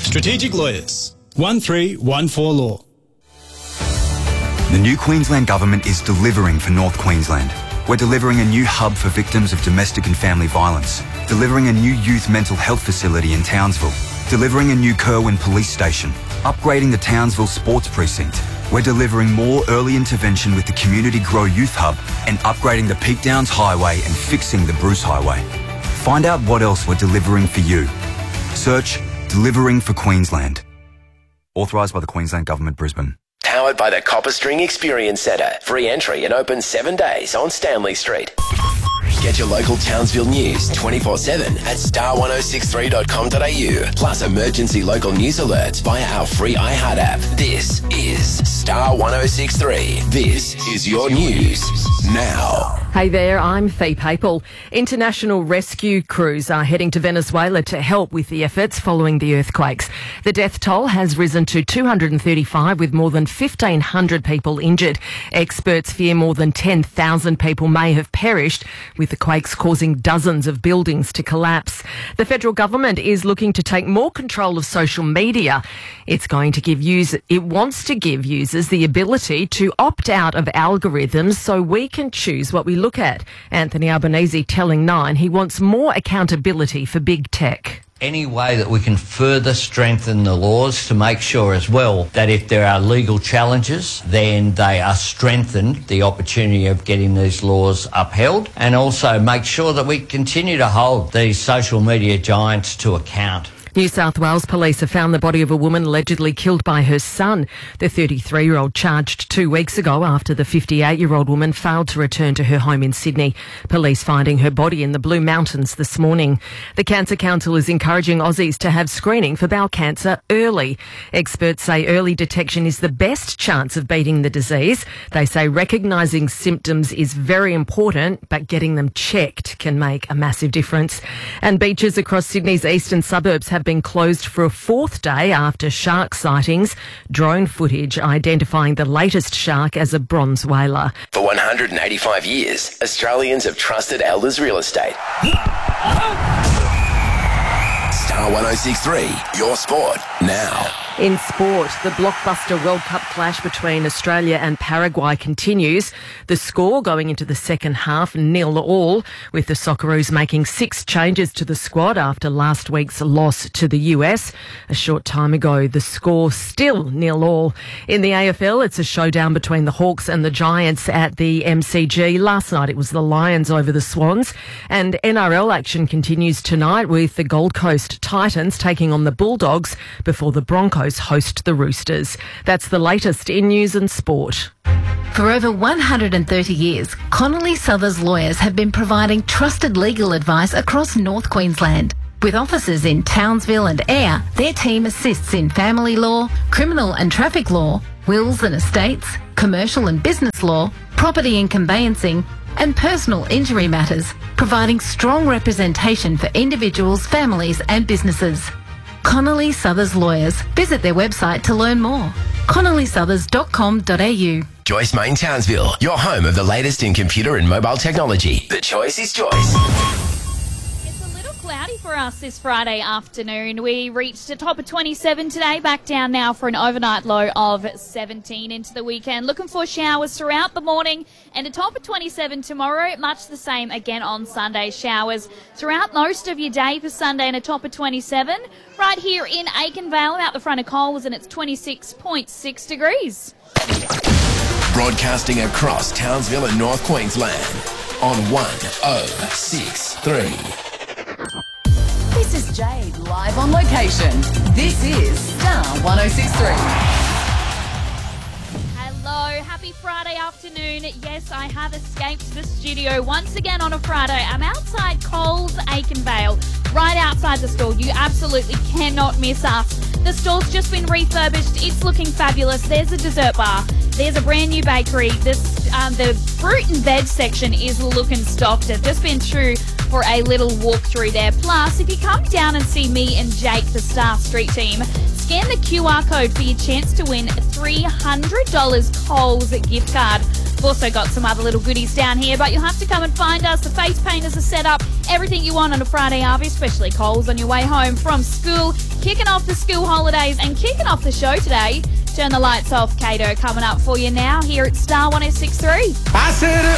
Strategic Lawyers. 1314 Law. The new Queensland Government is delivering for North Queensland. We're delivering a new hub for victims of domestic and family violence, delivering a new youth mental health facility in Townsville, delivering a new Kerwin police station, upgrading the Townsville Sports Precinct. We're delivering more early intervention with the Community Grow Youth Hub and upgrading the Peak Downs Highway and fixing the Bruce Highway. Find out what else we're delivering for you. Search Delivering for Queensland. Authorised by the Queensland Government, Brisbane. Powered by the Copper String Experience Centre. Free entry and open 7 days on Stanley Street. Get your local Townsville news 24/7 at star1063.com.au. Plus emergency local news alerts via our free iHeart app. This is Star 1063. This is your news now. Hey there, I'm Faye Papel. International rescue crews are heading to Venezuela to help with the efforts following the earthquakes. The death toll has risen to 235 with more than 1,500 people injured. Experts fear more than 10,000 people may have perished, with the quakes causing dozens of buildings to collapse. The federal government is looking to take more control of social media. It wants to give users the ability to opt out of algorithms so we can choose what we look at. Anthony Albanese telling Nine he wants more accountability for big tech. Any way that we can further strengthen the laws to make sure as well that if there are legal challenges, then they are strengthened, the opportunity of getting these laws upheld, and also make sure that we continue to hold these social media giants to account. New South Wales police have found the body of a woman allegedly killed by her son. The 33-year-old charged 2 weeks ago after the 58-year-old woman failed to return to her home in Sydney. Police finding her body in the Blue Mountains this morning. The Cancer Council is encouraging Aussies to have screening for bowel cancer early. Experts say early detection is the best chance of beating the disease. They say recognising symptoms is very important, but getting them checked can make a massive difference. And beaches across Sydney's eastern suburbs have been closed for a 4th day after shark sightings. Drone footage identifying the latest shark as a bronze whaler. For 185 years, Australians have trusted Elders Real Estate. Star 1063, your sport now. In sport, the blockbuster World Cup clash between Australia and Paraguay continues. The score going into the second half 0-0, with the Socceroos making 6 changes to the squad after last week's loss to the US. A short time ago, the score still 0-0. In the AFL, it's a showdown between the Hawks and the Giants at the MCG. Last night, it was the Lions over the Swans. And NRL action continues tonight with the Gold Coast Titans taking on the Bulldogs before the Broncos host the Roosters. That's the latest in news and sport. For over 130 years, Connolly Sothers lawyers have been providing trusted legal advice across North Queensland. With offices in Townsville and Ayr, their team assists in family law, criminal and traffic law, wills and estates, commercial and business law, property and conveyancing, and personal injury matters, providing strong representation for individuals, families and businesses. Connolly Sothers Lawyers. Visit their website to learn more. connollysothers.com.au. Joyce Main Townsville, your home of the latest in computer and mobile technology. The choice is Joyce. It's a little cloudy for us this Friday afternoon. We reached a top of 27 today, back down now for an overnight low of 17 into the weekend. Looking for showers throughout the morning and a top of 27 tomorrow. Much the same again on Sunday. Showers throughout most of your day for Sunday and a top of 27. Right here in Aikenvale, out the front of Coles, and it's 26.6 degrees. Broadcasting across Townsville and North Queensland on 1063. This is Jade live on location. This is Star 1063. Hello, happy Friday afternoon. Yes, I have escaped the studio once again on a Friday. I'm outside Coles, Aikenvale, right outside the store. You absolutely cannot miss us. The store's just been refurbished. It's looking fabulous. There's a dessert bar. There's a brand new bakery. The fruit and veg section is looking stocked. I've just been through for a little walk through there. Plus, if you come down and see me and Jake, the Star Street team, scan the QR code for your chance to win a $300 Coles gift card. We've also got some other little goodies down here, but you'll have to come and find us. The face painters are set up. Everything you want on a Friday, especially Coles on your way home from school. kicking off the school holidays and kicking off the show today. Turn the lights off, Kato, coming up for you now here at Star 106.3. I said